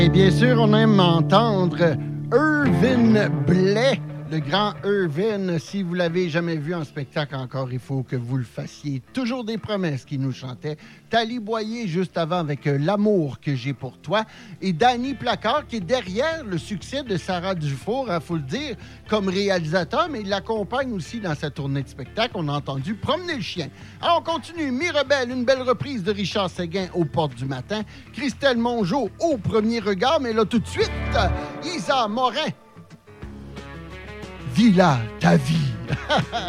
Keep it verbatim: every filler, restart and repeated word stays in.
Et bien sûr, on aime entendre Irvin Blais, le grand Irvin. Si vous l'avez jamais vu en spectacle encore, il faut que vous le fassiez. Toujours des promesses qu'il nous chantait. Tali Boyer, juste avant, avec euh, L'amour que j'ai pour toi. Et Danny Placard, qui est derrière le succès de Sarah Dufour, il faut le dire, comme réalisateur, mais il l'accompagne aussi dans sa tournée de spectacle. On a entendu Promener le chien. Alors, on continue. Mirabelle, une belle reprise de Richard Séguin aux Portes du matin. Christelle Mongeau, Au premier regard. Mais là, tout de suite, Isa Morin. Vis-la, ta vie.